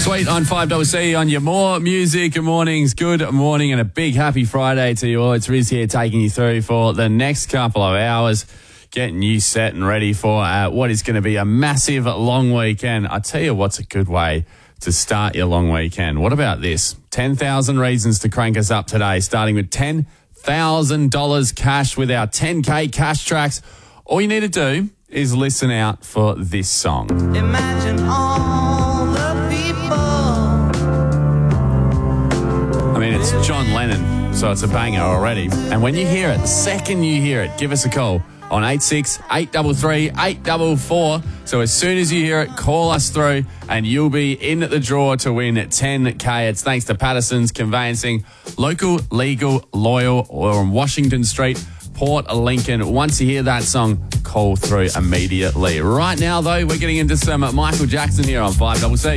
Sweet on 5CC on your More Music Mornings. Good morning and a big happy Friday to you all. It's Riz here taking you through for the next couple of hours, getting you set and ready for what is going to be a massive long weekend. I tell you what's a good way to start your long weekend. What about this? 10,000 reasons to crank us up today, starting with $10,000 cash with our 10K cash tracks. All you need to do is listen out for this song. Imagine all the people. I mean, it's John Lennon, so it's a banger already. And when you hear it, the second you hear it, give us a call on 86 833 844. So as soon as you hear it, call us through and you'll be in the draw to win 10K. It's thanks to Patterson's Conveyancing, local, legal, loyal, or on Washington Street, Port Lincoln. Once you hear that song, call through immediately. Right now, though, we're getting into some Michael Jackson here on 5CC.